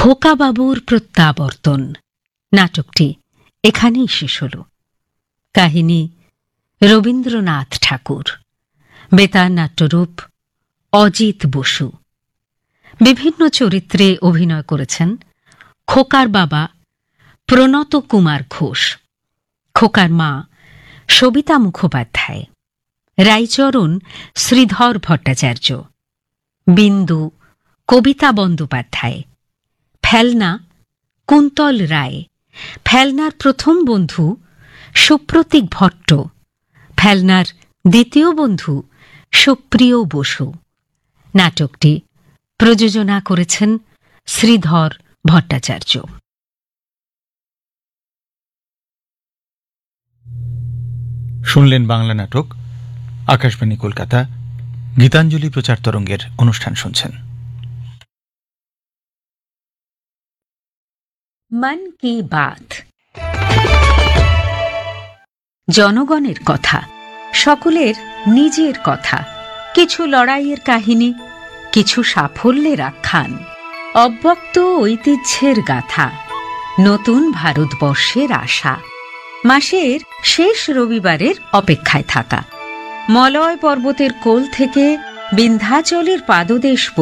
খোকাবাবুর প্রত্যাবর্তন নাটকটি এখানেই শেষ হল। কাহিনী রবীন্দ্রনাথ ঠাকুর, বেতার নাট্যরূপ অজিত বসু। বিভিন্ন চরিত্রে অভিনয় করেছেন খোকার বাবা প্রণত কুমার ঘোষ, খোকার মা সবিতা মুখোপাধ্যায়, রাইচরণ শ্রীধর ভট্টাচার্য, বিন্দু কবিতা বন্দ্যোপাধ্যায়, ফেলনা কুন্তল রায়, ফেলনার প্রথম বন্ধু সুপ্রতীক ভট্ট, ফেলনার দ্বিতীয় বন্ধু সুপ্রিয় বসু। নাটকটি প্রযোজনা করেছেন শ্রীধর ভট্টাচার্য। শুনলেন বাংলা নাটক আকাশবাণী কলকাতা গীতাঞ্জলি প্রচার তরঙ্গের অনুষ্ঠান শুনছেন। মন কি বাত, জনগণের কথা, সকলের নিজের কথা, কিছু লড়াইয়ের কাহিনী, কিছু সাফল্যের আখ্যান, অব্যক্ত ঐতিহ্যের গাথা, নতুন ভারতবর্ষের আশা, মাসের শেষ রবিবারের অপেক্ষায় থাকা, মলয় পর্বতের কোল থেকে বিন্ধ্যাচলের পাদদেশ